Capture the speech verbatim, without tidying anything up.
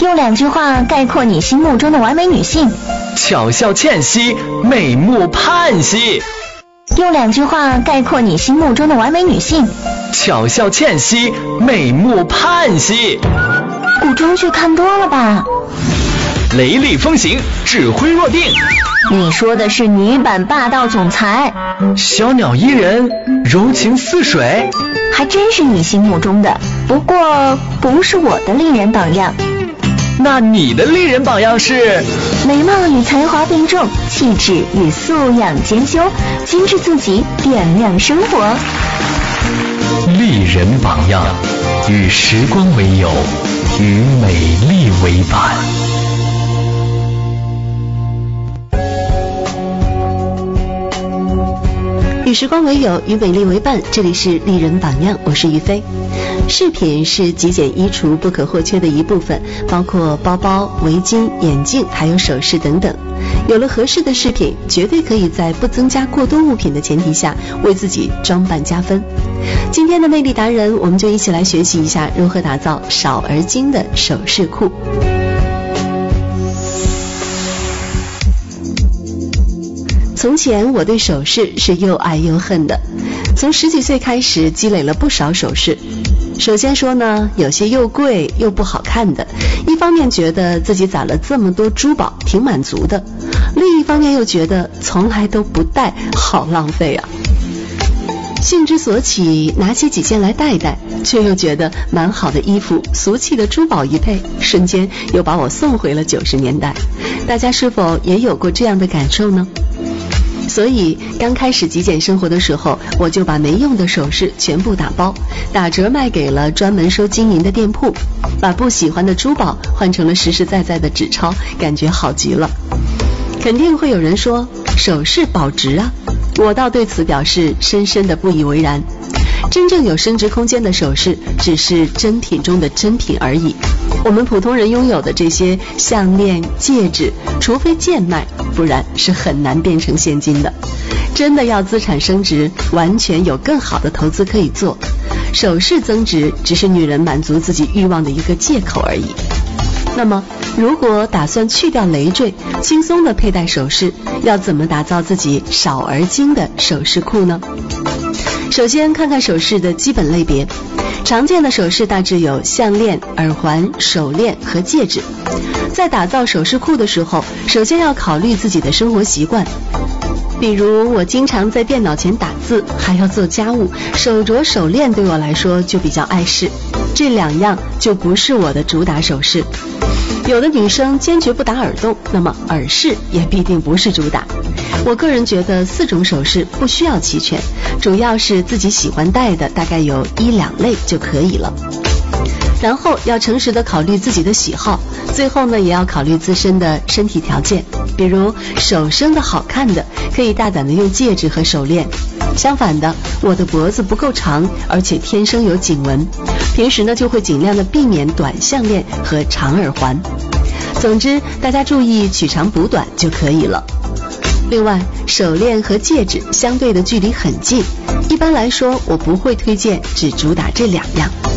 用两句话概括你心目中的完美女性。 巧笑倩兮，美目盼兮。 用两句话概括你心目中的完美女性。 巧笑倩兮，美目盼兮。 古装剧看多了吧？ 雷厉风行，指挥若定。 你说的是女版霸道总裁。 小鸟依人，柔情似水。 还真是你心目中的，不过不是我的丽人榜样。 那你的丽人榜样是？ 美貌与才华并重，气质与素养兼修，精致自己，点亮生活。 丽人榜样，与时光为友，与美丽为伴。 与时光为友，与美丽为伴，这里是丽人榜样，我是于飞。饰品是极简衣橱不可或缺的一部分，包括包包、围巾、眼镜还有首饰等等。有了合适的饰品，绝对可以在不增加过多物品的前提下为自己装扮加分。今天的魅力达人，我们就一起来学习一下如何打造少而精的首饰库。从前我对首饰是又爱又恨的，从十几岁开始积累了不少首饰。首先说呢，有些又贵又不好看的，一方面觉得自己攒了这么多珠宝挺满足的，另一方面又觉得从来都不戴，好浪费啊。兴之所起，拿起几件来戴戴，却又觉得蛮好的衣服，俗气的珠宝一配，瞬间又把我送回了九十年代。大家是否也有过这样的感受呢？所以刚开始极简生活的时候，我就把没用的首饰全部打包，打折卖给了专门收金银的店铺，把不喜欢的珠宝换成了实实在在的纸钞，感觉好极了。肯定会有人说，首饰保值啊，我倒对此表示深深的不以为然。真正有升值空间的首饰只是真品中的真品而已，我们普通人拥有的这些项链、戒指，除非贱卖，不然是很难变成现金的。真的要资产升值，完全有更好的投资可以做，首饰增值只是女人满足自己欲望的一个借口而已。那么如果打算去掉累赘，轻松的佩戴首饰，要怎么打造自己少而精的首饰库呢？首先看看首饰的基本类别，常见的首饰大致有项链、耳环、手链和戒指。在打造首饰库的时候，首先要考虑自己的生活习惯，比如我经常在电脑前打字，还要做家务，手镯、手链对我来说就比较碍事，这两样就不是我的主打首饰。有的女生坚决不打耳洞，那么耳饰也必定不是主打。我个人觉得四种首饰不需要齐全，主要是自己喜欢戴的，大概有一两类就可以了。然后要诚实的考虑自己的喜好，最后呢也要考虑自身的身体条件，比如手生的好看的，可以大胆的用戒指和手链。相反的，我的脖子不够长，而且天生有颈纹，平时呢就会尽量的避免短项链和长耳环。总之，大家注意取长补短就可以了。另外，手链和戒指相对的距离很近，一般来说我不会推荐只主打这两样。